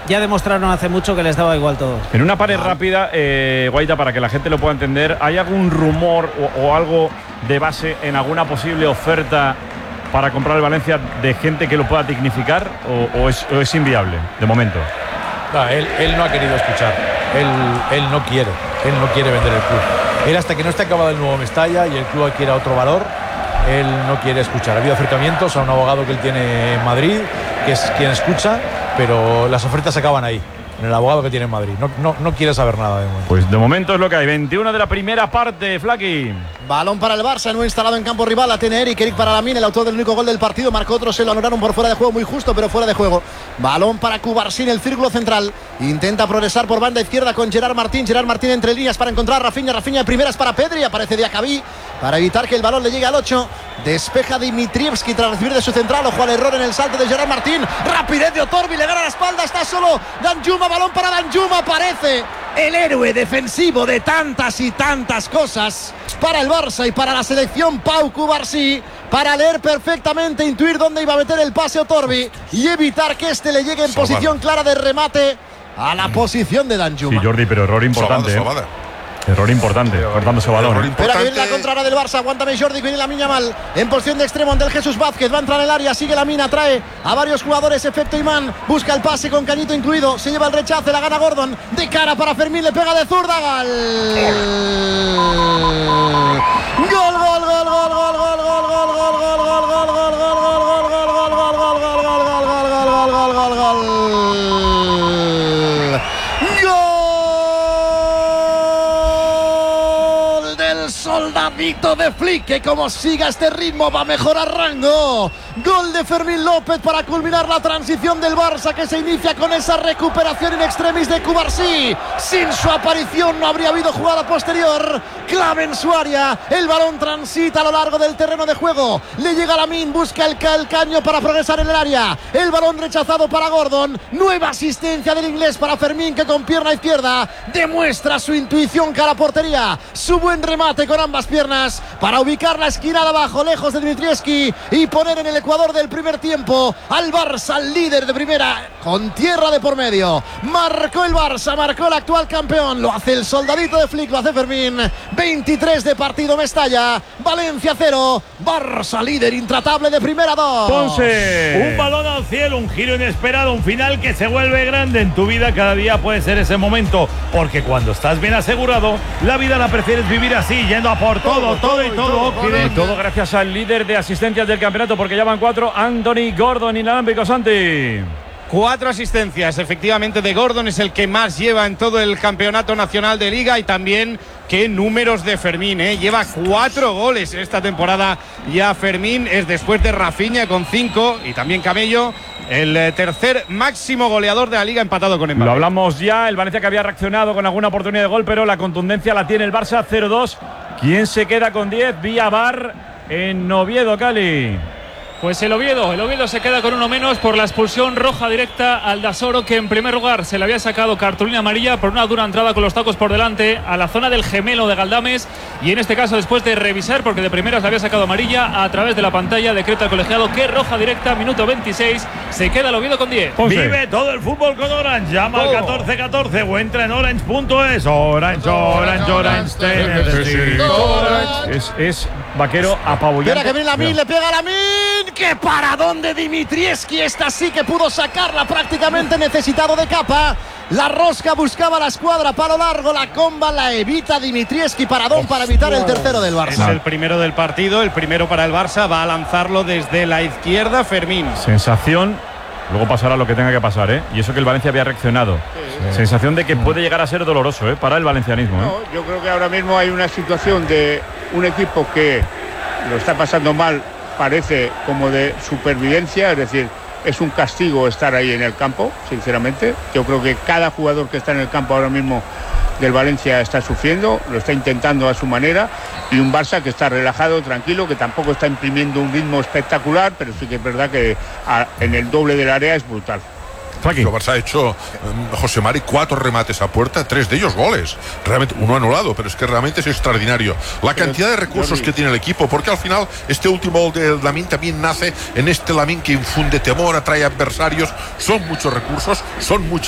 ya demostraron hace mucho que les daba igual todo. En una pared rápida, Guaita, para que la gente lo pueda entender, ¿hay algún rumor o algo de base en alguna posible oferta para comprar el Valencia de gente que lo pueda dignificar o es inviable de momento? No, él no ha querido escuchar. Él no quiere. Él no quiere vender el club. Él, hasta que no esté acabado el nuevo Mestalla y el club adquiera otro valor, él no quiere escuchar. Ha habido acercamientos a un abogado que él tiene en Madrid, que es quien escucha, pero las ofertas se acaban ahí, en el abogado que tiene en Madrid. No quiere saber nada de momento. Pues de momento es lo que hay. 21 de la primera parte, Flaki. Balón para el Barça, no instalado en campo rival. La tiene Eric para Lamine, el autor del único gol del partido. Marcó otro, se lo anularon por fuera de juego, muy justo, pero fuera de juego. Balón para Cubarsí, el círculo central. Intenta progresar por banda izquierda con Gerard Martín. Gerard Martín entre líneas para encontrar a Rafinha. Rafinha de primeras para Pedri. Aparece Diacabí para evitar que el balón le llegue al 8. Despeja Dimitrievski tras recibir de su central. Ojo al error en el salto de Gerard Martín. Rapidez de Otorbi, le gana la espalda. Está solo Danjuma. Balón para Danjuma. Aparece el héroe defensivo de tantas y tantas cosas para el Barça y para la selección, Pau Cubarsí, para leer perfectamente, intuir dónde iba a meter el pase Otorbi y evitar que este le llegue en posición clara de remate a la posición de Danjuma. Sí, Jordi, pero error importante. Error importante, cortando ese balón. Espera que viene la contraria del Barça. Aguántame, Jordi, viene Lamine Yamal en posición de extremo ante el Jesús Vázquez. Va a entrar en el área, sigue Lamine, atrae a varios jugadores. Efecto imán, busca el pase con Cañito incluido. Se lleva el rechace, la gana Gordon. De cara para Fermín, le pega de zurda. Gol. Gol, gol, gol, gol, gol, gol, gol, gol, gol, gol, gol, gol, gol, soldadito de Flick, que como siga este ritmo va a mejorar rango. Gol de Fermín López para culminar la transición del Barça, que se inicia con esa recuperación in extremis de Cubarsí. Sin su aparición no habría habido jugada posterior. Clave en su área, el balón transita a lo largo del terreno de juego. Le llega Lamine, busca el caño para progresar en el área. El balón rechazado para Gordon. Nueva asistencia del inglés para Fermín, que con pierna izquierda demuestra su intuición cara a portería. Su buen remate con ambas piernas para ubicar la esquina de abajo, lejos de Dimitrievski, y poner en el Ecuador del primer tiempo al Barça, líder de primera, con tierra de por medio. Marcó el Barça, marcó el actual campeón. Lo hace el soldadito de Flick, lo hace Fermín. 23 de partido, Mestalla, Valencia 0, Barça líder intratable de primera 2. Ponce. Un balón al cielo, un giro inesperado, un final que se vuelve grande en tu vida. Cada día puede ser ese momento, porque cuando estás bien asegurado, la vida la prefieres vivir así, yendo a por todo. Y todo gracias al líder de asistencias del campeonato, porque ya van 4, Anthony Gordon, inalámbrico. Santi. 4 asistencias, efectivamente, de Gordon, es el que más lleva en todo el campeonato nacional de Liga. Y también qué números de Fermín, lleva 4 goles en esta temporada. Ya Fermín es, después de Rafinha con 5 y también Camello, el tercer máximo goleador de la Liga, empatado con Mbappé. Lo hablamos ya, el Valencia que había reaccionado con alguna oportunidad de gol, pero la contundencia la tiene el Barça. 0-2. ¿Quién se queda con 10? Vía VAR en Oviedo, Cali. Pues el Oviedo se queda con uno menos por la expulsión roja directa al Dasoro, que en primer lugar se le había sacado cartulina amarilla por una dura entrada con los tacos por delante a la zona del gemelo de Galdames, y en este caso, después de revisar, porque de primeras le había sacado amarilla, a través de la pantalla decreta el colegiado que roja directa. Minuto 26, se queda el Oviedo con 10. Vive todo el fútbol con Orange. Llama al 1414 o entra en orange.es. Orange, te necesito. Es Vaquero apabullante. Espera que viene Lamine, le pega a Lamine. ¡Qué paradón de Dimitrievski! Esta sí que pudo sacarla, prácticamente necesitado de capa. La rosca buscaba la escuadra, palo largo, la comba la evita Dimitrievski. Paradón para evitar el tercero del Barça. Es el primero del partido, el primero para el Barça. Va a lanzarlo desde la izquierda Fermín. Sensación, luego pasará lo que tenga que pasar, y eso que el Valencia había reaccionado. Sí. Sensación de que puede llegar a ser doloroso, para el valencianismo. No, yo creo que ahora mismo hay una situación de un equipo que lo está pasando mal, parece como de supervivencia, es decir, es un castigo estar ahí en el campo, sinceramente. Yo creo que cada jugador que está en el campo ahora mismo del Valencia está sufriendo, lo está intentando a su manera, y un Barça que está relajado, tranquilo, que tampoco está imprimiendo un ritmo espectacular, pero sí que es verdad que en el doble del área es brutal. El Barça ha hecho, José Mari, 4 remates a puerta, 3 de ellos goles. Realmente, uno anulado, pero es que realmente es extraordinario la cantidad de recursos que tiene el equipo, porque al final este último gol de Lamine también nace en este Lamine que infunde temor, atrae adversarios. Son muchos recursos, son muchas